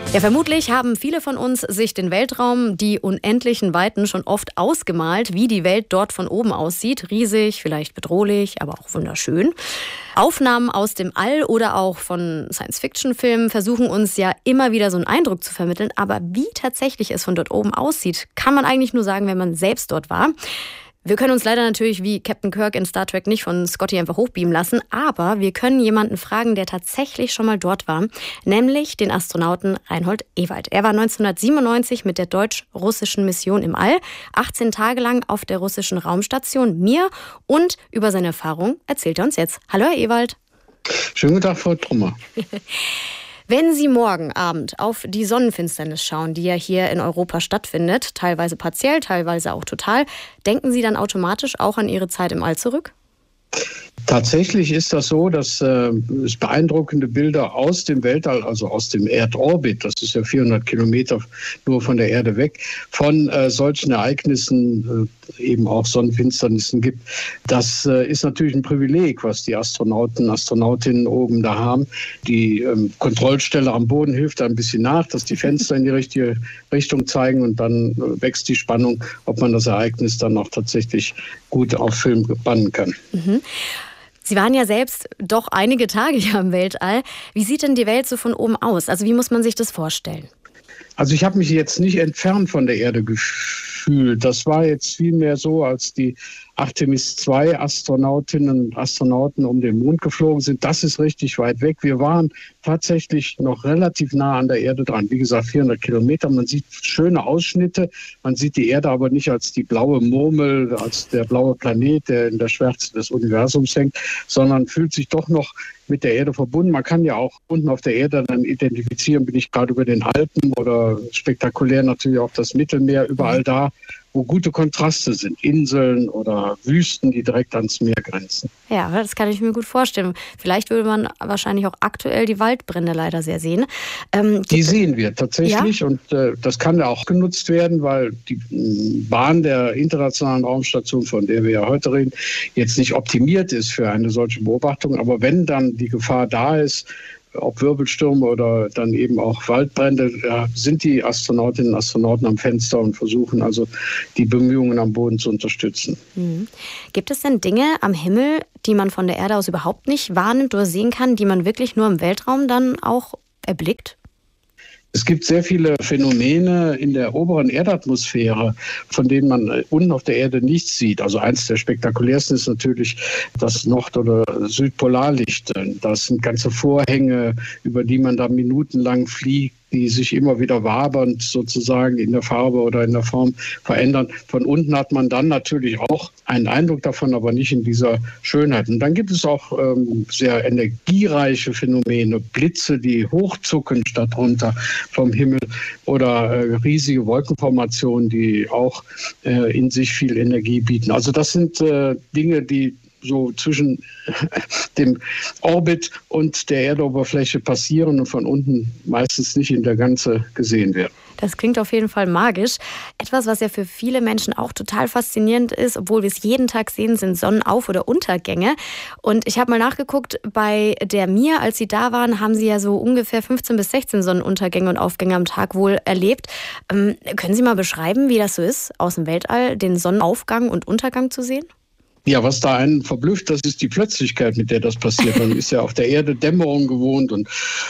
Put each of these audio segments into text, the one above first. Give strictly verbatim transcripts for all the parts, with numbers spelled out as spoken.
Ja, vermutlich haben viele von uns sich den Weltraum, die unendlichen Weiten schon oft ausgemalt, wie die Welt dort von oben aussieht. Riesig, vielleicht bedrohlich, aber auch wunderschön. Aufnahmen aus dem All oder auch von Science-Fiction-Filmen versuchen uns ja immer wieder so einen Eindruck zu vermitteln. Aber wie tatsächlich es von dort oben aussieht, kann man eigentlich nur sagen, wenn man selbst dort war. Wir können uns leider natürlich wie Captain Kirk in Star Trek nicht von Scotty einfach hochbeamen lassen, aber wir können jemanden fragen, der tatsächlich schon mal dort war, nämlich den Astronauten Reinhold Ewald. Er war neunzehnhundertsiebenundneunzig mit der deutsch-russischen Mission im All, achtzehn Tage lang auf der russischen Raumstation Mir, und über seine Erfahrung erzählt er uns jetzt. Hallo, Herr Ewald. Schönen guten Tag, Frau Trummer. Wenn Sie morgen Abend auf die Sonnenfinsternis schauen, die ja hier in Europa stattfindet, teilweise partiell, teilweise auch total, denken Sie dann automatisch auch an Ihre Zeit im All zurück? Tatsächlich ist das so, dass äh, es beeindruckende Bilder aus dem Weltall, also aus dem Erdorbit, das ist ja vierhundert Kilometer nur von der Erde weg, von äh, solchen Ereignissen, äh, eben auch Sonnenfinsternissen gibt. Das äh, ist natürlich ein Privileg, was die Astronauten, Astronautinnen oben da haben. Die ähm, Kontrollstelle am Boden hilft da ein bisschen nach, dass die Fenster in die richtige Richtung zeigen, und dann äh, wächst die Spannung, ob man das Ereignis dann auch tatsächlich gut auf Film bannen kann. Mhm. Sie waren ja selbst doch einige Tage hier im Weltall. Wie sieht denn die Welt so von oben aus? Also wie muss man sich das vorstellen? Also ich habe mich jetzt nicht entfernt von der Erde gefühlt. Das war jetzt vielmehr so, als die Artemis zwei Astronautinnen und Astronauten um den Mond geflogen sind. Das ist richtig weit weg. Wir waren tatsächlich noch relativ nah an der Erde dran. Wie gesagt, vierhundert Kilometer. Man sieht schöne Ausschnitte. Man sieht die Erde aber nicht als die blaue Murmel, als der blaue Planet, der in der Schwärze des Universums hängt, sondern fühlt sich doch noch mit der Erde verbunden. Man kann ja auch unten auf der Erde dann identifizieren, bin ich gerade über den Alpen oder spektakulär natürlich auch das Mittelmeer, überall da, wo gute Kontraste sind, Inseln oder Wüsten, die direkt ans Meer grenzen. Ja, das kann ich mir gut vorstellen. Vielleicht würde man wahrscheinlich auch aktuell die Waldbrände leider sehr sehen. Ähm, die sehen wir tatsächlich, ja? Und äh, das kann ja auch genutzt werden, weil die äh, Bahn der internationalen Raumstation, von der wir ja heute reden, jetzt nicht optimiert ist für eine solche Beobachtung. Aber wenn dann die Gefahr da ist, ob Wirbelstürme oder dann eben auch Waldbrände, da sind die Astronautinnen und Astronauten am Fenster und versuchen also die Bemühungen am Boden zu unterstützen. Mhm. Gibt es denn Dinge am Himmel, die man von der Erde aus überhaupt nicht wahrnimmt oder sehen kann, die man wirklich nur im Weltraum dann auch erblickt? Es gibt sehr viele Phänomene in der oberen Erdatmosphäre, von denen man unten auf der Erde nichts sieht. Also eins der spektakulärsten ist natürlich das Nord- oder Südpolarlicht. Das sind ganze Vorhänge, über die man da minutenlang fliegt, die sich immer wieder wabernd sozusagen in der Farbe oder in der Form verändern. Von unten hat man dann natürlich auch einen Eindruck davon, aber nicht in dieser Schönheit. Und dann gibt es auch ähm, sehr energiereiche Phänomene, Blitze, die hochzucken statt runter vom Himmel, oder äh, riesige Wolkenformationen, die auch äh, in sich viel Energie bieten. Also das sind äh, Dinge, die so zwischen dem Orbit und der Erdoberfläche passieren und von unten meistens nicht in der Ganze gesehen werden. Das klingt auf jeden Fall magisch. Etwas, was ja für viele Menschen auch total faszinierend ist, obwohl wir es jeden Tag sehen, sind Sonnenauf- oder Untergänge. Und ich habe mal nachgeguckt, bei der Mir, als Sie da waren, haben Sie ja so ungefähr fünfzehn bis sechzehn Sonnenuntergänge und Aufgänge am Tag wohl erlebt. Ähm, können Sie mal beschreiben, wie das so ist, aus dem Weltall den Sonnenaufgang und Untergang zu sehen? Ja, was da einen verblüfft, das ist die Plötzlichkeit, mit der das passiert. Man ist ja auf der Erde Dämmerung gewohnt und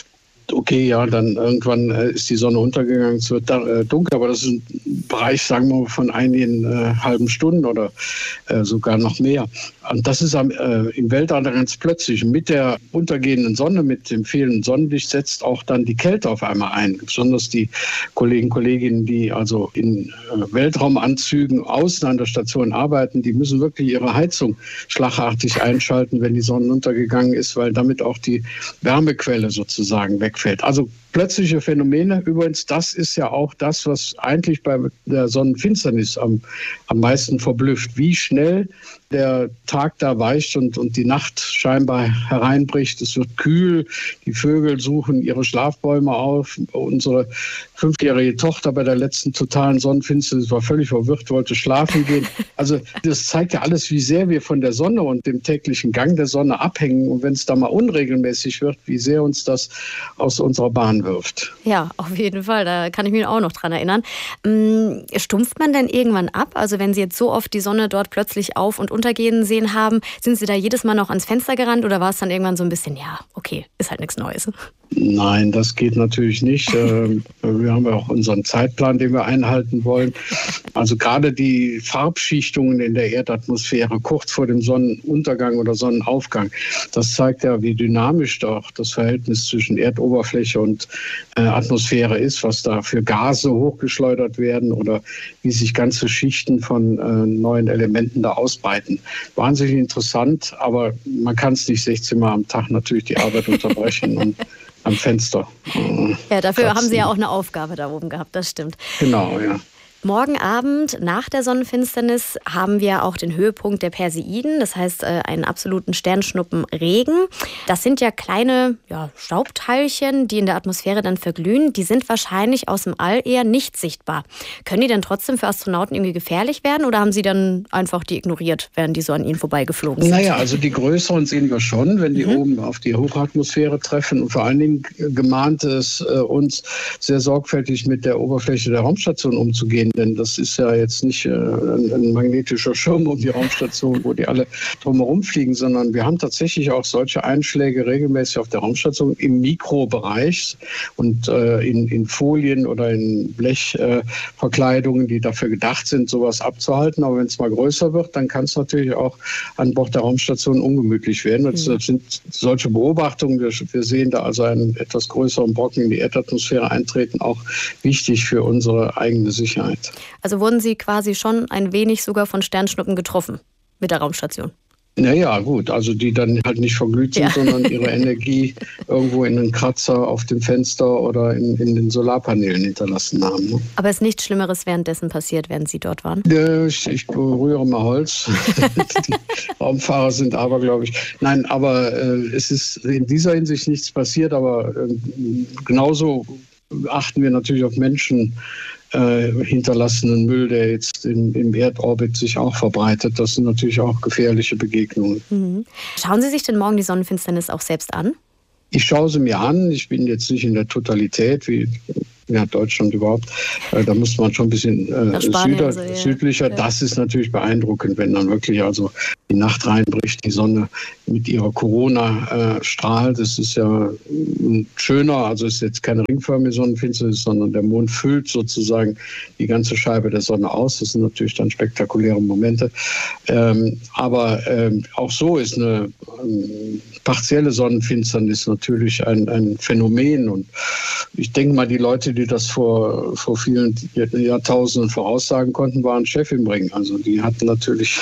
okay, ja, dann irgendwann ist die Sonne untergegangen, es wird dunkel, aber das ist ein Bereich, sagen wir mal, von einigen äh, halben Stunden oder äh, sogar noch mehr. Und das ist am, äh, im Weltall ganz plötzlich. Mit der untergehenden Sonne, mit dem fehlenden Sonnenlicht setzt auch dann die Kälte auf einmal ein. Besonders die Kollegen, Kolleginnen, die also in äh, Weltraumanzügen außen an der Station arbeiten, die müssen wirklich ihre Heizung schlagartig einschalten, wenn die Sonne untergegangen ist, weil damit auch die Wärmequelle sozusagen weg fällt. Also plötzliche Phänomene. Übrigens, das ist ja auch das, was eigentlich bei der Sonnenfinsternis am, am meisten verblüfft. Wie schnell der Tag da weicht und, und die Nacht scheinbar hereinbricht. Es wird kühl, die Vögel suchen ihre Schlafbäume auf. Unsere fünfjährige Tochter bei der letzten totalen Sonnenfinsternis war völlig verwirrt, wollte schlafen gehen. Also das zeigt ja alles, wie sehr wir von der Sonne und dem täglichen Gang der Sonne abhängen. Und wenn es da mal unregelmäßig wird, wie sehr uns das aus unserer Bahn wirft. Ja, auf jeden Fall. Da kann ich mich auch noch dran erinnern. Stumpft man denn irgendwann ab? Also wenn Sie jetzt so oft die Sonne dort plötzlich auf- und untergehen sehen haben, sind Sie da jedes Mal noch ans Fenster gerannt oder war es dann irgendwann so ein bisschen, ja, okay, ist halt nichts Neues? Nein, das geht natürlich nicht. Wir haben ja auch unseren Zeitplan, den wir einhalten wollen. Also gerade die Farbschichtungen in der Erdatmosphäre kurz vor dem Sonnenuntergang oder Sonnenaufgang, das zeigt ja, wie dynamisch doch das Verhältnis zwischen Erdoberfläche und äh, Atmosphäre ist, was da für Gase hochgeschleudert werden oder wie sich ganze Schichten von äh, neuen Elementen da ausbreiten. Wahnsinnig interessant, aber man kann es nicht sechzehn Mal am Tag natürlich die Arbeit unterbrechen und am Fenster. Äh, ja, dafür kratzen. haben Sie ja auch eine Aufgabe da oben gehabt, das stimmt. Genau, ja. Morgen Abend nach der Sonnenfinsternis haben wir auch den Höhepunkt der Perseiden, das heißt einen absoluten Sternschnuppenregen. Das sind ja kleine ja, Staubteilchen, die in der Atmosphäre dann verglühen. Die sind wahrscheinlich aus dem All eher nicht sichtbar. Können die denn trotzdem für Astronauten irgendwie gefährlich werden oder haben Sie dann einfach die ignoriert, während die so an Ihnen vorbeigeflogen sind? Naja, also die größeren sehen wir schon, wenn die mhm. oben auf die Hochatmosphäre treffen. Und vor allen Dingen gemahnt es äh, uns, sehr sorgfältig mit der Oberfläche der Raumstation umzugehen. Denn das ist ja jetzt nicht äh, ein, ein magnetischer Schirm um die Raumstation, wo die alle drumherum fliegen, sondern wir haben tatsächlich auch solche Einschläge regelmäßig auf der Raumstation im Mikrobereich und äh, in, in Folien oder in Blechverkleidungen, äh, die dafür gedacht sind, sowas abzuhalten. Aber wenn es mal größer wird, dann kann es natürlich auch an Bord der Raumstation ungemütlich werden. Und das sind solche Beobachtungen, wir, wir sehen da also einen etwas größeren Brocken in die Erdatmosphäre eintreten, auch wichtig für unsere eigene Sicherheit. Also wurden Sie quasi schon ein wenig sogar von Sternschnuppen getroffen mit der Raumstation? Naja, gut, also die dann halt nicht verglüht sind, ja. sondern ihre Energie irgendwo in einen Kratzer auf dem Fenster oder in, in den Solarpanelen hinterlassen haben. Ne? Aber ist nichts Schlimmeres währenddessen passiert, während Sie dort waren? Äh, ich, ich berühre mal Holz. Die Raumfahrer sind aber, glaube ich. Nein, aber äh, es ist in dieser Hinsicht nichts passiert, aber äh, genauso achten wir natürlich auf Menschen, Äh, hinterlassenen Müll, der jetzt in, im Erdorbit sich auch verbreitet. Das sind natürlich auch gefährliche Begegnungen. Mhm. Schauen Sie sich denn morgen die Sonnenfinsternis auch selbst an? Ich schaue sie mir an. Ich bin jetzt nicht in der Totalität, wie ja, Deutschland überhaupt. Äh, da müsste man schon ein bisschen äh, Süder, also, ja. südlicher. Ja. Das ist natürlich beeindruckend, wenn dann wirklich also die Nacht reinbricht, die Sonne mit ihrer Corona äh, strahlt. Das ist ja schöner, also es ist jetzt keine ringförmige Sonnenfinsternis, sondern der Mond füllt sozusagen die ganze Scheibe der Sonne aus. Das sind natürlich dann spektakuläre Momente. Ähm, aber ähm, auch so ist eine ähm, partielle Sonnenfinsternis natürlich ein, ein Phänomen. Und ich denke mal, die Leute, die das vor, vor vielen Jahrtausenden voraussagen konnten, waren Chef im Ring. Also die hatten natürlich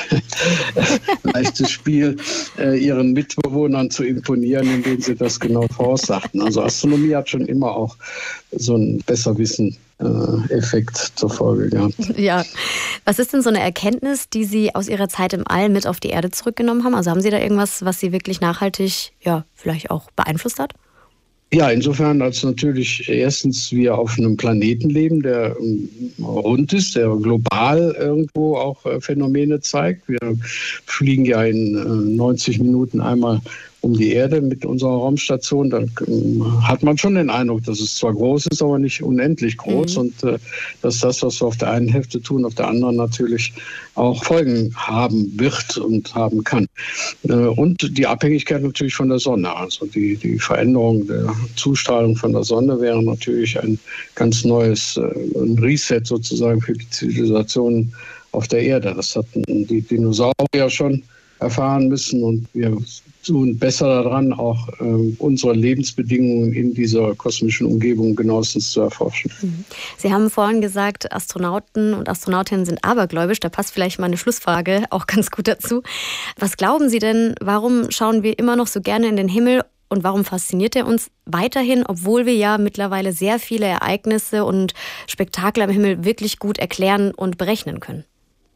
ein leichtes Spiel, äh, ihren Mitbewohnern zu imponieren, indem sie das genau voraussagten. Also Astronomie hat schon immer auch so einen Besserwissen-Effekt zur Folge gehabt. Ja. Was ist denn so eine Erkenntnis, die Sie aus Ihrer Zeit im All mit auf die Erde zurückgenommen haben? Also haben Sie da irgendwas, was Sie wirklich nachhaltig, ja, vielleicht auch beeinflusst hat? Ja, insofern, als natürlich erstens wir auf einem Planeten leben, der rund ist, der global irgendwo auch Phänomene zeigt. Wir fliegen ja in neunzig Minuten einmal um die Erde mit unserer Raumstation. Dann hat man schon den Eindruck, dass es zwar groß ist, aber nicht unendlich groß. Mhm. Und äh, dass das, was wir auf der einen Hälfte tun, auf der anderen natürlich auch Folgen haben wird und haben kann. Äh, und die Abhängigkeit natürlich von der Sonne. Also die, die Veränderung der Zustrahlung von der Sonne wäre natürlich ein ganz neues, äh, ein Reset sozusagen für die Zivilisation auf der Erde. Das hatten die Dinosaurier schon erfahren müssen und wir tun besser daran, auch äh, unsere Lebensbedingungen in dieser kosmischen Umgebung genauestens zu erforschen. Sie haben vorhin gesagt, Astronauten und Astronautinnen sind abergläubisch. Da passt vielleicht meine Schlussfrage auch ganz gut dazu. Was glauben Sie denn, warum schauen wir immer noch so gerne in den Himmel und warum fasziniert er uns weiterhin, obwohl wir ja mittlerweile sehr viele Ereignisse und Spektakel am Himmel wirklich gut erklären und berechnen können?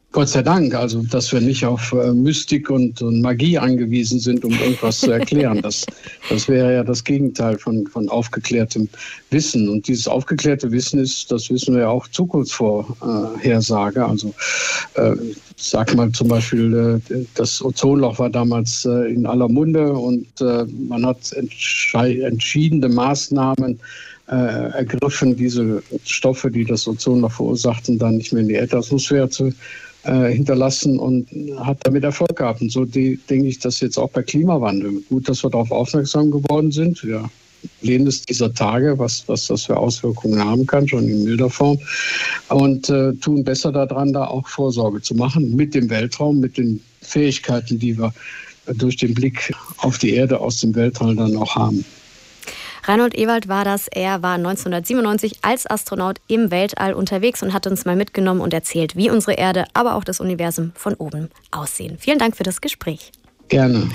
Gott sei Dank, also dass wir nicht auf äh, Mystik und, und Magie angewiesen sind, um irgendwas zu erklären. Das, das wäre ja das Gegenteil von, von aufgeklärtem Wissen. Und dieses aufgeklärte Wissen ist, das wissen wir ja auch, Zukunftsvorhersage. Also äh, ich sag mal zum Beispiel, äh, das Ozonloch war damals äh, in aller Munde und äh, man hat entschei- entschiedene Maßnahmen Äh, ergriffen, diese Stoffe, die das Ozonloch verursachten, dann nicht mehr in die Erdatmosphäre zu äh, hinterlassen und hat damit Erfolg gehabt. Und so die, denke ich, dass jetzt auch bei Klimawandel. Gut, dass wir darauf aufmerksam geworden sind. Wir lehnen es dieser Tage, was, was das für Auswirkungen haben kann, schon in milder Form. Und äh, tun besser daran, da auch Vorsorge zu machen mit dem Weltraum, mit den Fähigkeiten, die wir durch den Blick auf die Erde aus dem Weltraum dann auch haben. Reinhold Ewald war das. Er war neunzehnhundertsiebenundneunzig als Astronaut im Weltall unterwegs und hat uns mal mitgenommen und erzählt, wie unsere Erde, aber auch das Universum von oben aussehen. Vielen Dank für das Gespräch. Gerne.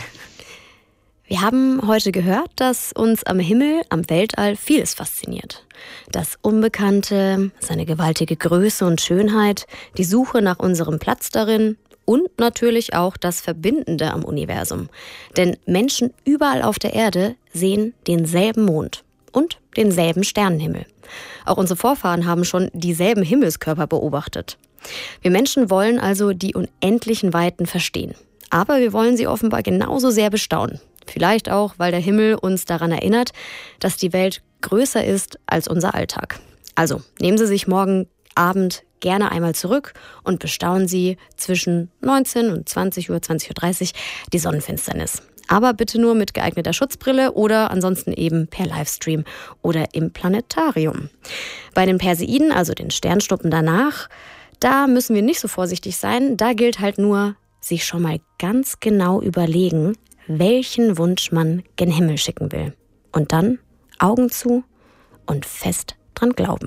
Wir haben heute gehört, dass uns am Himmel, am Weltall vieles fasziniert. Das Unbekannte, seine gewaltige Größe und Schönheit, die Suche nach unserem Platz darin, und natürlich auch das Verbindende am Universum. Denn Menschen überall auf der Erde sehen denselben Mond und denselben Sternenhimmel. Auch unsere Vorfahren haben schon dieselben Himmelskörper beobachtet. Wir Menschen wollen also die unendlichen Weiten verstehen. Aber wir wollen sie offenbar genauso sehr bestaunen. Vielleicht auch, weil der Himmel uns daran erinnert, dass die Welt größer ist als unser Alltag. Also nehmen Sie sich morgen Abend gerne einmal zurück und bestaunen Sie zwischen neunzehn und zwanzig Uhr, zwanzig Uhr dreißig die Sonnenfinsternis. Aber bitte nur mit geeigneter Schutzbrille oder ansonsten eben per Livestream oder im Planetarium. Bei den Perseiden, also den Sternschnuppen danach, da müssen wir nicht so vorsichtig sein. Da gilt halt nur, sich schon mal ganz genau überlegen, welchen Wunsch man gen Himmel schicken will. Und dann Augen zu und fest dran glauben.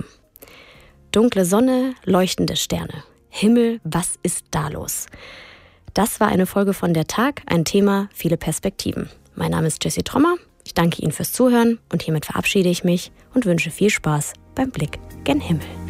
Dunkle Sonne, leuchtende Sterne. Himmel, was ist da los? Das war eine Folge von Der Tag, ein Thema, viele Perspektiven. Mein Name ist Jessie Trommer. Ich danke Ihnen fürs Zuhören und hiermit verabschiede ich mich und wünsche viel Spaß beim Blick gen Himmel.